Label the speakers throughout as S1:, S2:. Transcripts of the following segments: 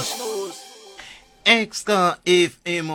S1: Extra FM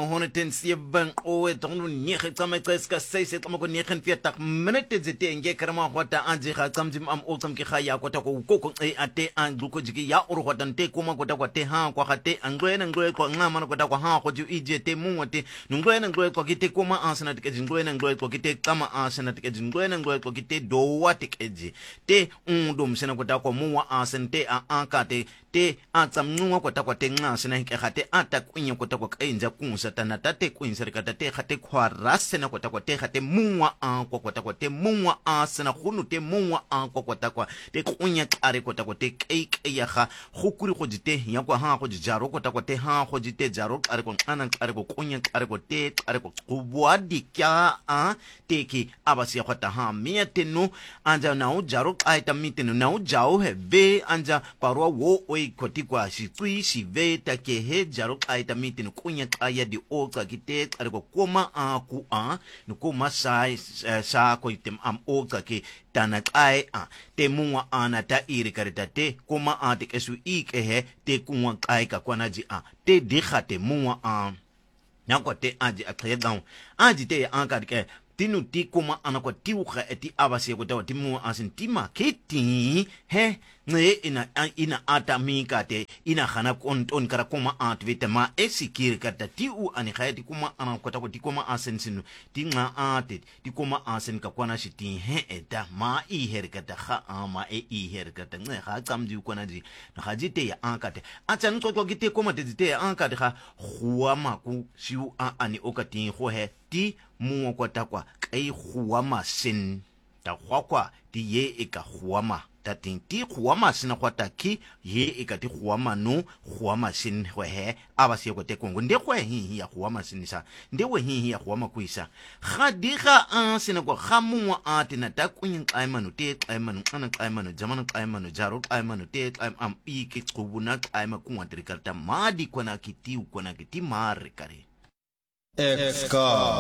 S1: 107 owe tonu nyege tsama tseska seise tsama ko nyegen 40 minute zete nge karama hota anje ga tsamjim am otsam ke khaya kota ko koko e ate an duko jiki ya uru hota nte kuma kota kwa te ha kwa khate angwe kwa ngama kota kwa ha ko ju ije te mungote ngwe kwa kite kuma asana te ngwe kwa kite tsama asana te ngwe kwa kite dowa te keji te undum sena kota kwa muwa asante a ankate te atsamnwa kota kwa te ngasana ke khate ata kunya kota kwa kainja kunsa tanata te kuinsa rikata te khate kwa rasena kota kwa te khate muwa kwa kota kwa te muwa asana khunu te muwa kwa kota kwa te kunya kare kota kwa te kei ya kha khukuri go jite ya kwa ha go jaro kota kwa te ha go jite jaro kare ko ana kare ko kunya kare ko te kare ko bua dikya a te ki abasi khota ha mia tenu anja nau jaro aita mitenu nau jao he ve anja parwa wo oi koti kwa shi tui shi ve ta ke he jaro aita mitenu kunya kaya di oka kite kare ko koma a ku a no koma sai sa ko item am oka ke tana kai a te muwa ana ta iri karita te koma a te kesu ike he te kuwa kai ka kwana ji a te dikha te muwa a nyako te aji a kaya down aji te anka ke tinu ti koma ana ko tiuka eti abasi ko tawa timu asin tima keti he ne ina ata mika te ina khana konton kara koma atvite ma esikir kata tiu ani khayati kuma ana ko tawa ti koma asin sinu tinga ate ti koma asin ka kwana shiti he eta ma I her kata kha ama I her kata ne kha kamji ko na ji na khaji te ya ankate achan ko gite koma te te ankate kha khuwa ma ku shiu ani okati ho he ti muwa kwa takwa kai huwama sin ta kwa ti ye eka huwama ta tinti huwama sin kwa taki ye eka ti huwama no huwama sin he abasi ko te kongo nde kwa hi ya huwama sin sa nde we hi ya huwama kuisa khadiga an sin ko khamuwa atina ta kunyin qaimanu te qaimanu ana qaimanu jamanu qaimanu jaro qaimanu te qaim am iki qubuna qaima kunwa trikarta madi kona kiti mar kare
S2: Exka